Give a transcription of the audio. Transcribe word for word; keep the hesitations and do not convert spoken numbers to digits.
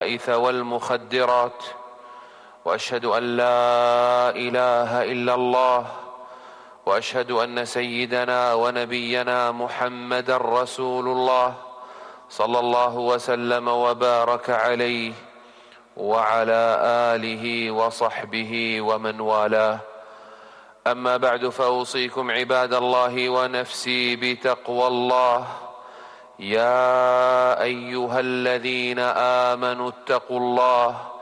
الخبائث والمخدرات، وأشهد أن لا إله إلا الله، وأشهد أن سيدنا ونبينا محمدا رسول الله صلى الله وسلم وبارك عليه وعلى آله وصحبه ومن والاه. أما بعد، فأوصيكم عباد الله ونفسي بتقوى الله. يا أيها الذين آمنوا اتقوا الله